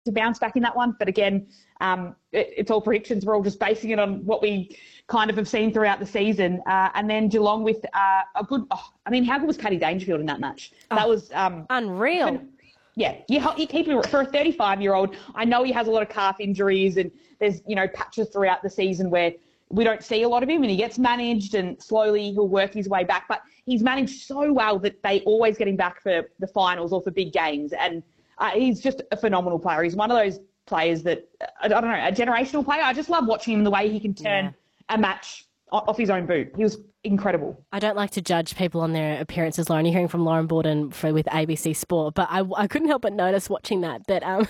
to bounce back in that one. But again, it's all predictions. We're all just basing it on what we kind of have seen throughout the season. And then Geelong with a good, how good was Paddy Dangerfield in that match? That was unreal. Yeah, you keep him for a 35-year-old. I know he has a lot of calf injuries and there's, patches throughout the season where we don't see a lot of him and he gets managed and slowly he'll work his way back. But he's managed so well that they always get him back for the finals or for big games. And he's just a phenomenal player. He's one of those players that, I don't know, a generational player. I just love watching him, the way he can turn a match off his own boot. He was incredible. I don't like to judge people on their appearances, Lauren. You're hearing from Lauren Borden with ABC Sport, but I couldn't help but notice watching that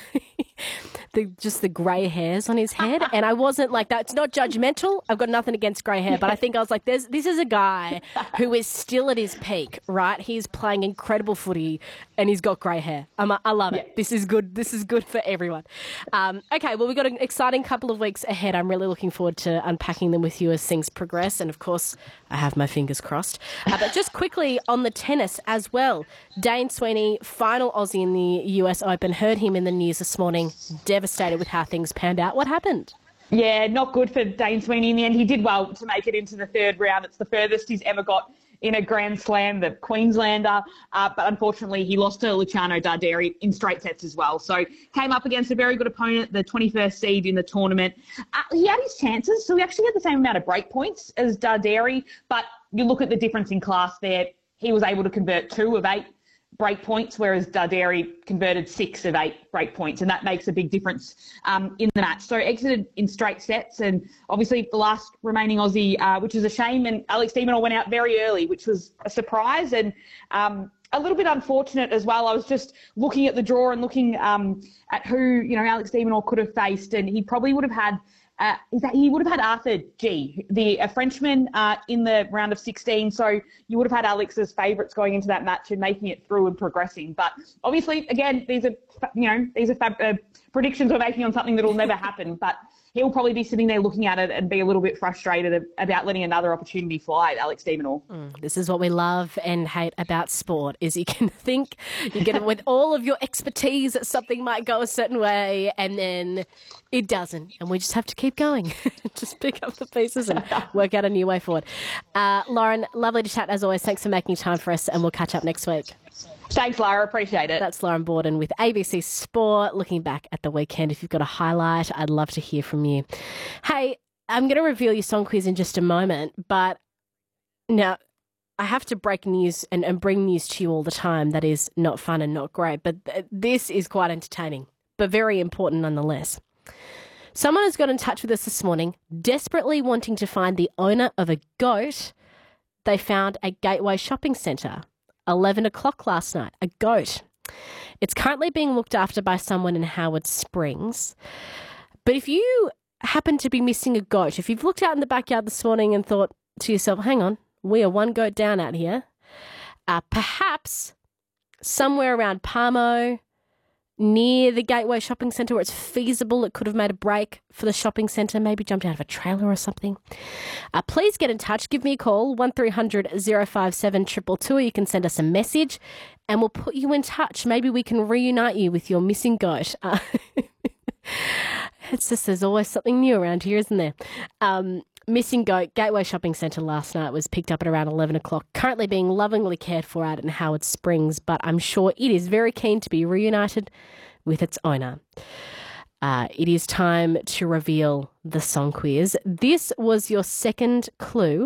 just the grey hairs on his head, and I wasn't like, that's not judgmental. I've got nothing against grey hair, but I think I was like, this is a guy who is still at his peak, right? He's playing incredible footy, and he's got grey hair. I love it. This is good. This is good for everyone. Okay, well, we've got an exciting couple of weeks ahead. I'm really looking forward to unpacking them with you as things progress, and of course, I have my fingers crossed. But just quickly on the tennis as well, Dane Sweeney, final Aussie in the US Open, heard him in the news this morning, devastated with how things panned out. What happened? Yeah, not good for Dane Sweeney in the end. He did well to make it into the third round. It's the furthest he's ever got in a Grand Slam, the Queenslander, but unfortunately he lost to Luciano Darderi in straight sets as well. So came up against a very good opponent, the 21st seed in the tournament. He had his chances, so he actually had the same amount of break points as Darderi, but you look at the difference in class there. He was able to convert 2 of 8 break points, whereas Darderi converted 6 of 8 break points, and that makes a big difference in the match. So exited in straight sets, and obviously the last remaining Aussie, which is a shame, and Alex de Minaur went out very early, which was a surprise and a little bit unfortunate as well. I was just looking at the draw and looking at who, Alex de Minaur could have faced, and he probably would have had Arthur G, a Frenchman, in the round of 16. So you would have had Alex as favourites going into that match and making it through and progressing. But obviously, again, these are predictions we're making on something that will never happen. But he'll probably be sitting there looking at it and be a little bit frustrated about letting another opportunity fly at Alex de Minaur. This is what we love and hate about sport, is you can think, you get it with all of your expertise that something might go a certain way and then it doesn't. And we just have to keep going. Just pick up the pieces and work out a new way forward. Lauren, lovely to chat as always. Thanks for making time for us, and we'll catch up next week. Thanks, Lara. Appreciate it. That's Lauren Borden with ABC Sport, looking back at the weekend. If you've got a highlight, I'd love to hear from you. Hey, I'm going to reveal your song quiz in just a moment, but now I have to break news and bring news to you all the time that is not fun and not great, but this is quite entertaining, but very important nonetheless. Someone has got in touch with us this morning, desperately wanting to find the owner of a goat they found at Gateway Shopping Centre. 11 o'clock last night, a goat. It's currently being looked after by someone in Howard Springs. But if you happen to be missing a goat, if you've looked out in the backyard this morning and thought to yourself, hang on, we are one goat down out here, perhaps somewhere around Palmo, near the Gateway Shopping Centre where it's feasible it could have made a break for the shopping centre, maybe jumped out of a trailer or something, please get in touch. Give me a call, 1300 057 222, or you can send us a message and we'll put you in touch. Maybe we can reunite you with your missing goat. It's just, there's always something new around here, isn't there? Missing goat, Gateway Shopping Centre last night, was picked up at around 11 o'clock, currently being lovingly cared for out in Howard Springs, but I'm sure it is very keen to be reunited with its owner. It is time to reveal the song quiz. This was your second clue.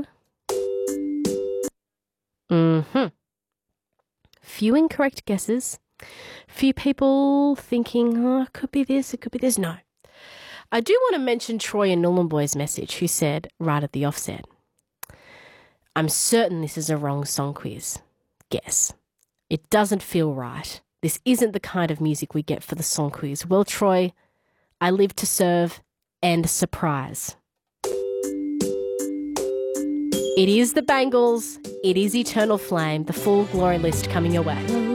Few incorrect guesses. Few people thinking, it could be this, it could be this. No. I do want to mention Troy and Nhulunbuy's message, who said right at the offset, I'm certain this is a wrong song quiz. Guess. It doesn't feel right. This isn't the kind of music we get for the song quiz. Well, Troy, I live to serve and surprise. It is the Bangles. It is Eternal Flame. The full glory list coming your way.